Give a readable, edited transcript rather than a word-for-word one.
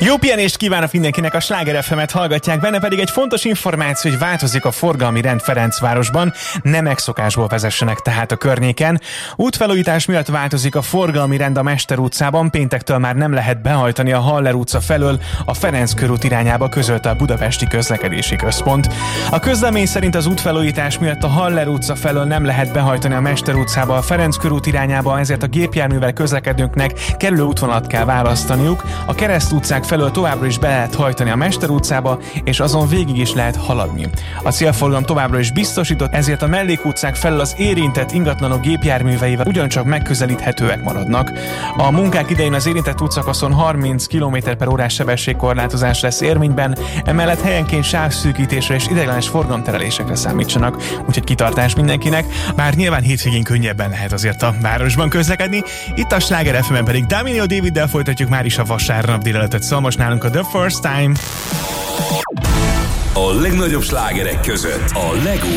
Jó pihenést kívánok mindenkinek, a Sláger FM-et hallgatják, benne pedig egy fontos információ, hogy változik a forgalmi rend Ferencvárosban, nem megszokásból vezessenek tehát a környéken. Útfelújítás miatt változik a forgalmi rend a Mester utcában, péntektől már nem lehet behajtani a Haller utca felől a Ferenc körút irányába, közölte a Budapesti Közlekedési Központ. A közlemény szerint az útfelújítás miatt a Haller utca felől nem lehet behajtani a Mester utcába a Ferenc körút irányába, ezért a gépjárművel közlekedőknek kerülő útvonalat kell választaniuk. A Kereszt utcák felől továbbra is be lehet hajtani a Mester utcába, és azon végig is lehet haladni. A célforgalom továbbra is biztosított, ezért a mellékutcák felől az érintett ingatlanok gépjárműveivel ugyancsak megközelíthetőek maradnak. A munkák idején az érintett útszakaszon 30 km/h sebességkorlátozás lesz érvényben, emellett helyenként sávszűkítésre és ideiglenes forgalomterelésekre számítsanak, úgyhogy kitartás mindenkinek, bár nyilván hétvégén könnyebben lehet azért a városban közlekedni. Itt a Sláger FM-en pedig Daminio Daviddel folytatjuk már is a vasárnap délelőttet, szóval most nálunk a The First Time. A legnagyobb slágerek között a